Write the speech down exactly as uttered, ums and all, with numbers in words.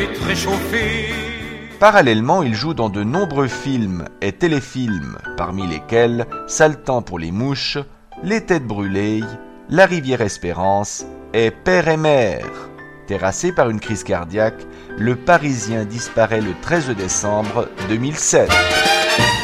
vite réchauffé. Parallèlement, il joue dans de nombreux films et téléfilms, parmi lesquels Sale temps pour les mouches, Les têtes brûlées, La rivière Espérance et Père et mère. Terrassé par une crise cardiaque, le Parisien disparaît le treize décembre deux mille sept.